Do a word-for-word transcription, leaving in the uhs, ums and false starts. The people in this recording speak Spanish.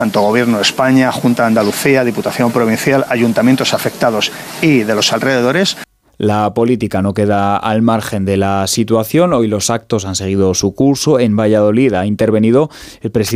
Tanto Gobierno de España, Junta de Andalucía, Diputación Provincial, ayuntamientos afectados y de los alrededores. La política no queda al margen de la situación. Hoy los actos han seguido su curso. En Valladolid ha intervenido el presidente